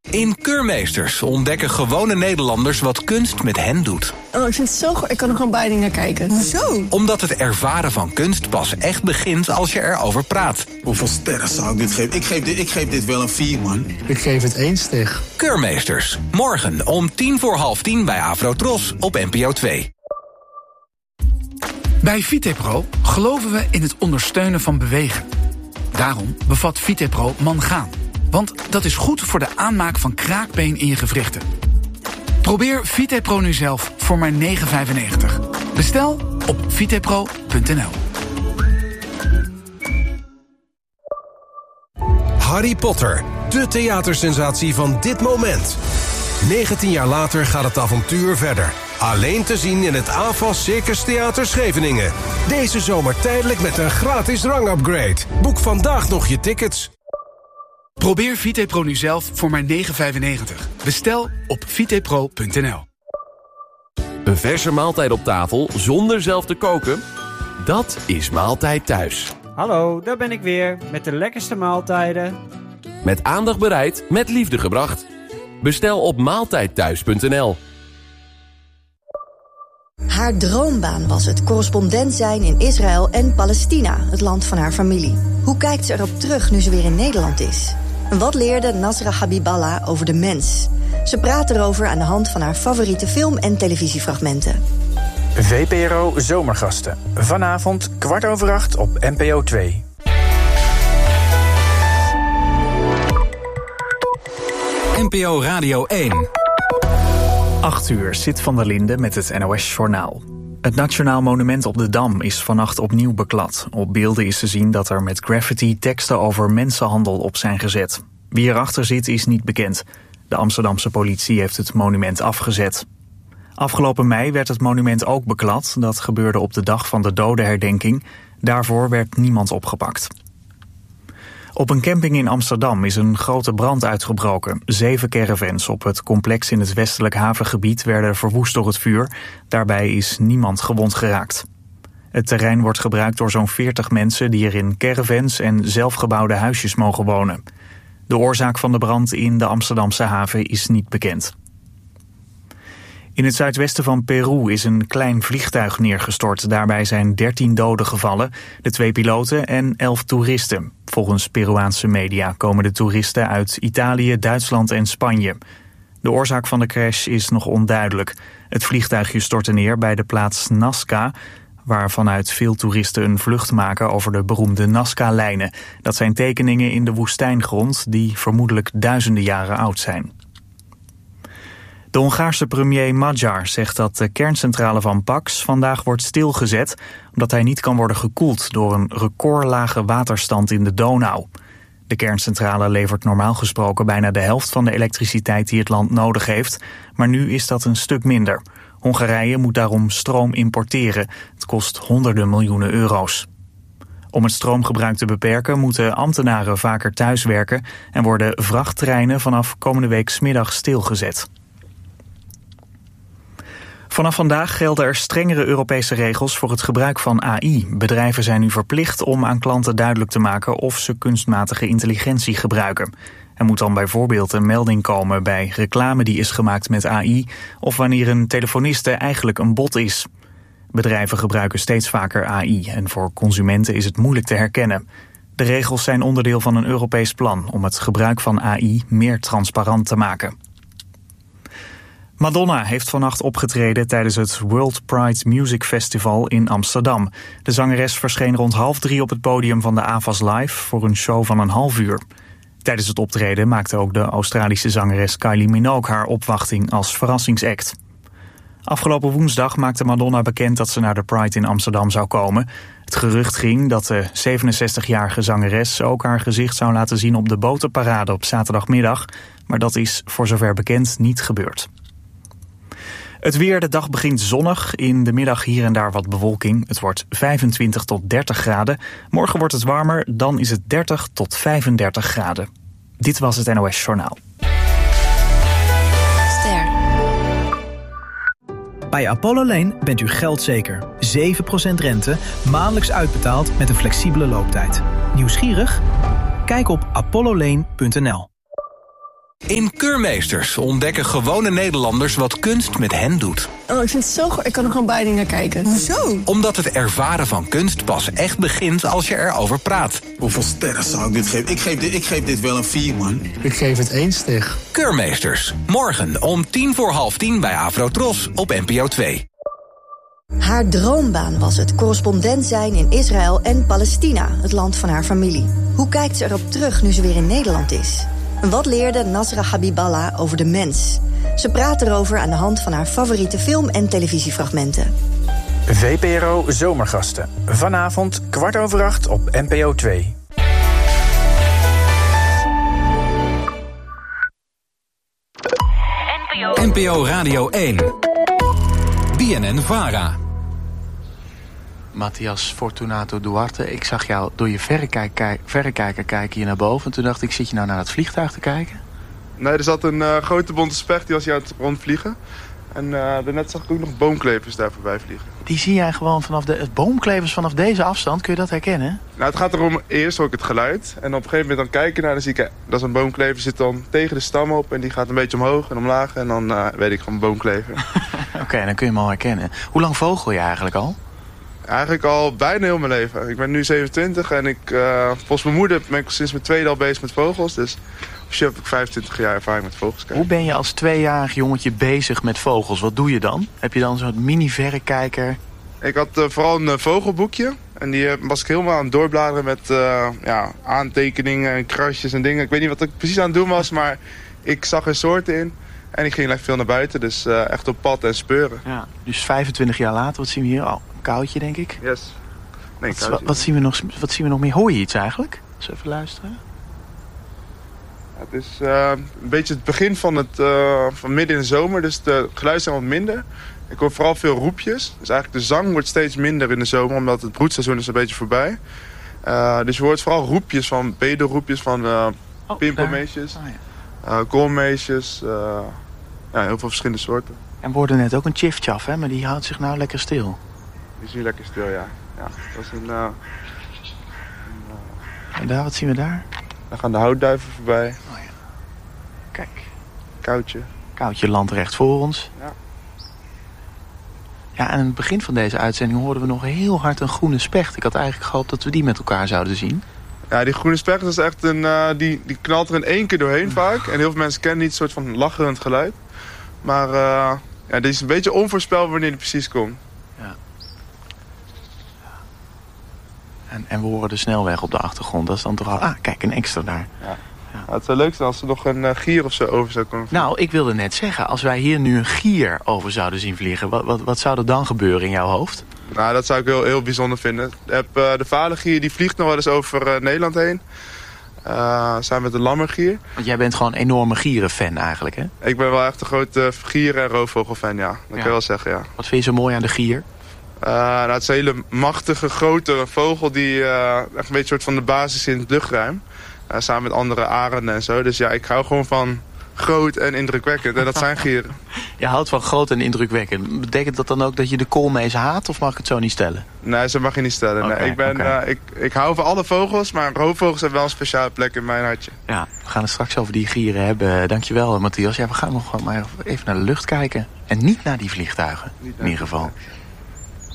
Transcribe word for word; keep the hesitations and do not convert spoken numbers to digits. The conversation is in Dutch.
In Keurmeesters ontdekken gewone Nederlanders wat kunst met hen doet. Oh, ik vind het zo goed. Ik kan er gewoon bijna naar kijken. Hoezo? Omdat het ervaren van kunst pas echt begint als je erover praat. Hoeveel sterren zou ik dit geven? Ik geef dit, ik geef dit wel een vier, man. Ik geef het één ster. Keurmeesters. Morgen om tien voor half tien bij Afrotros op N P O twee. Bij Vitepro geloven we in het ondersteunen van bewegen. Daarom bevat Vitepro mangaan. Want dat is goed voor de aanmaak van kraakbeen in je gewrichten. Probeer Vitepro nu zelf voor maar negen vijfennegentig. Bestel op vitepro punt n l. Harry Potter, de theatersensatie van dit moment. negentien jaar later gaat het avontuur verder. Alleen te zien in het A F A S Circus Theater Scheveningen. Deze zomer tijdelijk met een gratis rangupgrade. Boek vandaag nog je tickets. Probeer Vitepro nu zelf voor maar negen vijfennegentig. Bestel op vitepro punt n l. Een verse maaltijd op tafel zonder zelf te koken? Dat is Maaltijd Thuis. Hallo, daar ben ik weer met de lekkerste maaltijden. Met aandacht bereid, met liefde gebracht. Bestel op maaltijd thuis punt n l. Haar droombaan was het correspondent zijn in Israël en Palestina, het land van haar familie. Hoe kijkt ze erop terug nu ze weer in Nederland is? En wat leerde Nasra Habiballah over de mens? Ze praat erover aan de hand van haar favoriete film- en televisiefragmenten. V P R O Zomergasten. Vanavond kwart over acht op N P O twee. N P O Radio één. acht uur, Sid van der Linde met het N O S-journaal. Het Nationaal Monument op de Dam is vannacht opnieuw beklad. Op beelden is te zien dat er met graffiti teksten over mensenhandel op zijn gezet. Wie erachter zit is niet bekend. De Amsterdamse politie heeft het monument afgezet. Afgelopen mei werd het monument ook beklad. Dat gebeurde op de dag van de dodenherdenking. Daarvoor werd niemand opgepakt. Op een camping in Amsterdam is een grote brand uitgebroken. Zeven caravans op het complex in het westelijk havengebied werden verwoest door het vuur. Daarbij is niemand gewond geraakt. Het terrein wordt gebruikt door zo'n veertig mensen die er in caravans en zelfgebouwde huisjes mogen wonen. De oorzaak van de brand in de Amsterdamse haven is niet bekend. In het zuidwesten van Peru is een klein vliegtuig neergestort. Daarbij zijn dertien doden gevallen, de twee piloten en elf toeristen. Volgens Peruaanse media komen de toeristen uit Italië, Duitsland en Spanje. De oorzaak van de crash is nog onduidelijk. Het vliegtuigje stortte neer bij de plaats Nazca, waar vanuit veel toeristen een vlucht maken over de beroemde Nazca-lijnen. Dat zijn tekeningen in de woestijngrond die vermoedelijk duizenden jaren oud zijn. De Hongaarse premier Magyar zegt dat de kerncentrale van Paks vandaag wordt stilgezet, omdat hij niet kan worden gekoeld door een recordlage waterstand in de Donau. De kerncentrale levert normaal gesproken bijna de helft van de elektriciteit die het land nodig heeft, maar nu is dat een stuk minder. Hongarije moet daarom stroom importeren. Het kost honderden miljoenen euro's. Om het stroomgebruik te beperken moeten ambtenaren vaker thuiswerken en worden vrachttreinen vanaf komende week 's middags stilgezet. Vanaf vandaag gelden er strengere Europese regels voor het gebruik van A I. Bedrijven zijn nu verplicht om aan klanten duidelijk te maken of ze kunstmatige intelligentie gebruiken. Er moet dan bijvoorbeeld een melding komen bij reclame die is gemaakt met A I of wanneer een telefoniste eigenlijk een bot is. Bedrijven gebruiken steeds vaker A I en voor consumenten is het moeilijk te herkennen. De regels zijn onderdeel van een Europees plan om het gebruik van A I meer transparant te maken. Madonna heeft vannacht opgetreden tijdens het World Pride Music Festival in Amsterdam. De zangeres verscheen rond half drie op het podium van de A F A S Live voor een show van een half uur. Tijdens het optreden maakte ook de Australische zangeres Kylie Minogue haar opwachting als verrassingsact. Afgelopen woensdag maakte Madonna bekend dat ze naar de Pride in Amsterdam zou komen. Het gerucht ging dat de zevenenzestigjarige zangeres ook haar gezicht zou laten zien op de botenparade op zaterdagmiddag, maar dat is voor zover bekend niet gebeurd. Het weer, de dag begint zonnig. In de middag hier en daar wat bewolking. Het wordt vijfentwintig tot dertig graden. Morgen wordt het warmer, dan is het dertig tot vijfendertig graden. Dit was het N O S Journaal. Ster. Bij Apollo Lane bent u geldzeker. zeven procent rente, maandelijks uitbetaald met een flexibele looptijd. Nieuwsgierig? Kijk op apollo lane punt n l. In Keurmeesters ontdekken gewone Nederlanders wat kunst met hen doet. Oh, ik vind het zo goed. Ik kan er gewoon beide naar kijken. Hoezo? Omdat het ervaren van kunst pas echt begint als je erover praat. Hoeveel sterren zou ik dit geven? Ik geef dit, ik geef dit wel een vier, man. Ik geef het één ster. Keurmeesters. Morgen om tien voor half tien bij Afrotros op N P O twee. Haar droombaan was het correspondent zijn in Israël en Palestina, het land van haar familie. Hoe kijkt ze erop terug nu ze weer in Nederland is? En wat leerde Nasra Habiballah over de mens? Ze praat erover aan de hand van haar favoriete film- en televisiefragmenten. V P R O Zomergasten. Vanavond kwart over acht op N P O twee. N P O Radio één. B N N-Vara. Matthias Fortunato Duarte, ik zag jou door je verrekijker, verrekijker kijken hier naar boven. En toen dacht ik, zit je nou naar het vliegtuig te kijken? Nee, er zat een uh, grote bonte specht, die was hier aan het rondvliegen. En uh, daarnet zag ik ook nog boomklevers daar voorbij vliegen. Die zie jij gewoon vanaf de boomklevers vanaf deze afstand, kun je dat herkennen? Nou, het gaat erom, eerst hoor ik het geluid. En op een gegeven moment dan kijk ik naar, dan zie ik, dat is een boomklever, zit dan tegen de stam op. En die gaat een beetje omhoog en omlaag. En dan uh, weet ik van boomklever. Oké, okay, dan kun je hem al herkennen. Hoe lang vogel je eigenlijk al? Eigenlijk al bijna heel mijn leven. Ik ben nu zevenentwintig en ik, uh, volgens mijn moeder ben ik sinds mijn tweede al bezig met vogels. Dus officieel heb ik vijfentwintig jaar ervaring met vogels kijken. Hoe ben je als tweejarig jongetje bezig met vogels? Wat doe je dan? Heb je dan zo'n mini-verrekijker? Ik had uh, vooral een uh, vogelboekje. En die uh, was ik helemaal aan het doorbladeren met uh, ja, aantekeningen en krasjes en dingen. Ik weet niet wat ik precies aan het doen was, maar ik zag er soorten in. En ik ging echt veel naar buiten, dus uh, echt op pad en speuren. Ja, dus vijfentwintig jaar later, wat zien we hier? Oh, een koudje, denk ik. Yes. Nee, wat, wat, wat, zien we nog, wat zien we nog meer? Hoor je iets eigenlijk? Eens even luisteren. Ja, het is uh, een beetje het begin van, het, uh, van midden in de zomer, dus de geluiden zijn wat minder. Ik hoor vooral veel roepjes. Dus eigenlijk de zang wordt steeds minder in de zomer, omdat het broedseizoen is een beetje voorbij. Uh, dus je hoort vooral roepjes van bedelroepjes van uh, oh, pimpelmeesjes, oh, ja. uh, koolmeesjes, uh, ja, heel veel verschillende soorten. En we hoorden net ook een chif-chaf, hè? Maar die houdt zich nou lekker stil. Die is nu lekker stil, ja. ja dat is een, uh, een uh... En daar, wat zien we daar? Daar gaan de houtduiven voorbij. Oh, ja. Kijk. Koudje. Koudje land recht voor ons. Ja. Ja, en aan het begin van deze uitzending hoorden we nog heel hard een groene specht. Ik had eigenlijk gehoopt dat we die met elkaar zouden zien. Ja, die groene specht is echt een, uh, die, die knalt er in één keer doorheen vaak. En heel veel mensen kennen niet een soort van lacherend geluid. Maar uh, ja, die is een beetje onvoorspelbaar wanneer die precies komt. Ja. En, en we horen de snelweg op de achtergrond. Dat is dan toch al... Ah, kijk, een extra daar. Ja. Ja. Ja, het zou leuk zijn als er nog een uh, gier of zo over zou komen vliegen. Nou, ik wilde net zeggen, als wij hier nu een gier over zouden zien vliegen... wat, wat, wat zou er dan gebeuren in jouw hoofd? Nou, dat zou ik heel, heel bijzonder vinden. Ik heb, uh, de vadergier die vliegt nog wel eens over uh, Nederland heen. Uh, samen met de lammergier. Want jij bent gewoon een enorme gierenfan eigenlijk, hè? Ik ben wel echt een grote gier- en roofvogelfan, ja. Dat ja. kan je wel zeggen, ja. Wat vind je zo mooi aan de gier? Uh, nou, het is een hele machtige, grote vogel die uh, echt een beetje soort van de basis in het luchtruim. Uh, samen met andere arenden en zo. Dus ja, ik hou gewoon van groot en indrukwekkend. En dat zijn gieren. Je houdt van groot en indrukwekkend. Betekent dat dan ook dat je de koolmees haat? Of mag ik het zo niet stellen? Nee, zo mag je niet stellen. Okay, nee, ik, ben, okay. uh, ik, ik hou van alle vogels, maar roofvogels hebben wel een speciale plek in mijn hartje. Ja, we gaan het straks over die gieren hebben. Dankjewel, Matthias. Ja, we gaan nog maar even naar de lucht kijken. En niet naar die vliegtuigen, niet in ieder geval.